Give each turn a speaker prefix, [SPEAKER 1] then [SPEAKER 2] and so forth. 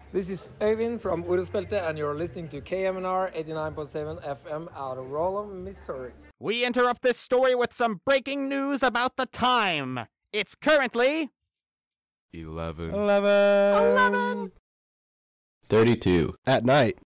[SPEAKER 1] This is Øyvind from Uruspelte, and you're listening to KMNR 89.7 FM out of Rollum, Missouri.
[SPEAKER 2] We interrupt this story with some breaking news about the time. It's currently
[SPEAKER 3] 11.
[SPEAKER 2] 32
[SPEAKER 4] at night.